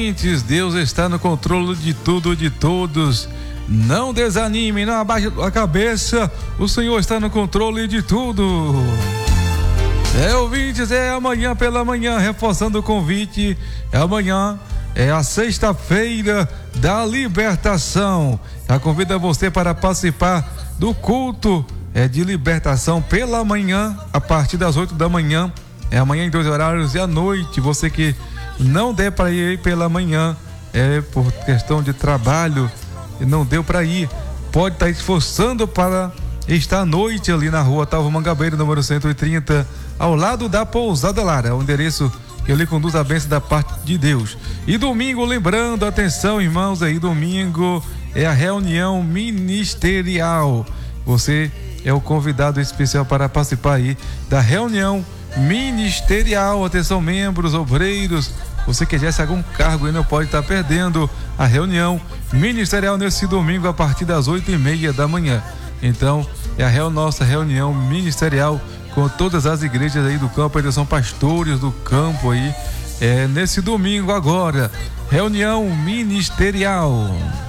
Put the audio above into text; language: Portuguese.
ouvintes, Deus está no controle de tudo e de todos. Não desanime, não abaixe a cabeça, o Senhor está no controle de tudo. Ouvintes, amanhã pela manhã, reforçando o convite, amanhã é a sexta-feira da libertação. Eu convido você para participar do culto de libertação pela manhã, a partir das 8 da manhã. Amanhã em 2 horários e à noite. Você que não der para ir pela manhã, por questão de trabalho, e não deu para ir, pode estar esforçando para estar à noite ali na rua Otávio Mangabeira, número 130, ao lado da Pousada Lara, o endereço que lhe conduz a bênção da parte de Deus. E domingo, lembrando, atenção irmãos, aí domingo é a reunião ministerial. Você é o convidado especial para participar aí da reunião ministerial. Atenção, membros, obreiros, você que exerce algum cargo e não pode estar perdendo a reunião ministerial nesse domingo a partir das 8h30 da manhã. Então, é a nossa reunião ministerial com todas as igrejas aí do campo, eles são pastores do campo aí, nesse domingo agora, reunião ministerial.